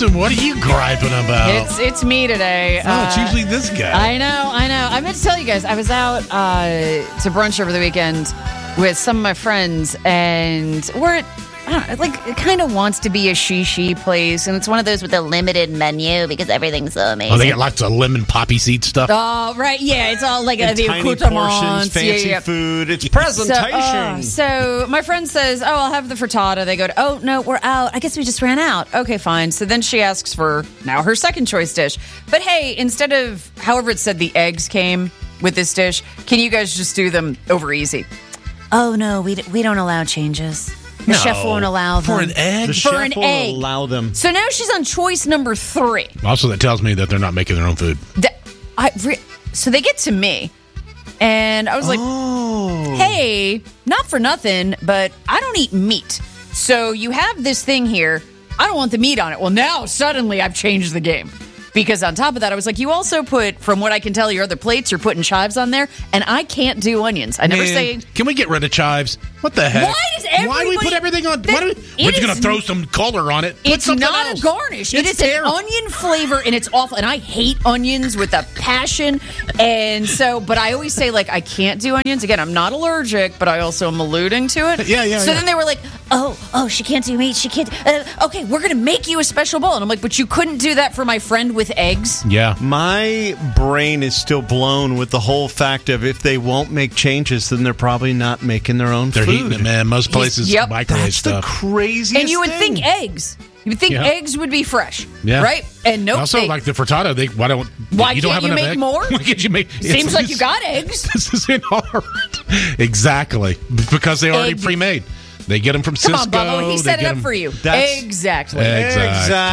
Susan, what are you griping about? It's me today. Oh, it's usually this guy. I know. I meant to tell you guys, I was out to brunch over the weekend with some of my friends, and it kind of wants to be a she place, and it's one of those with a limited menu because everything's so amazing. Oh, they get lots of lemon poppy seed stuff. Oh, right, yeah, it's all like And the tiny accoutrements. portions, fancy food. It's presentation. So my friend says, "Oh, I'll have the frittata." They go, "Oh no, we're out. I guess we just ran out." Okay, fine. So then she asks for now her second choice dish. But hey, instead of however it said the eggs came with this dish, can you guys just do them over easy? Oh no, we don't allow changes. The chef won't allow them. For an egg? The For chef an will egg. allow them. So now she's on choice number 3. Also, that tells me that they're not making their own food. So they get to me, and I was like, hey, not for nothing, but I don't eat meat. So you have this thing here. I don't want the meat on it. Well, now suddenly I've changed the game. Because on top of that, I was like, you also put, from what I can tell, your other plates, you're putting chives on there, and I can't do onions. I never say... Can we get rid of chives? What the heck? Why does everybody... Why do we put everything on? We're just going to throw some color on it. It's not a garnish. It is an onion flavor, and it's awful. And I hate onions with a passion. And so, but I always say, like, I can't do onions. Again, I'm not allergic, but I also am alluding to it. Yeah. So then they were like, oh, she can't do meat. She can't. Okay, we're going to make you a special bowl. And I'm like, but you couldn't do that for my friend with eggs? Yeah. My brain is still blown with the whole fact of if they won't make changes, then they're probably not making their own They're food. heating it, man. Most places microwave That's stuff. the craziest And you would thing. think eggs. You would think eggs would be fresh. Yeah. Right? And nope. Also, like the frittata, Why you don't can't have you enough make egg? more? Why can't you make... Seems like you got eggs. This isn't hard. Exactly. Because they already pre-made. They get them from Cisco. Come on, Bubba. He set it up for you. That's- Exactly. Exactly.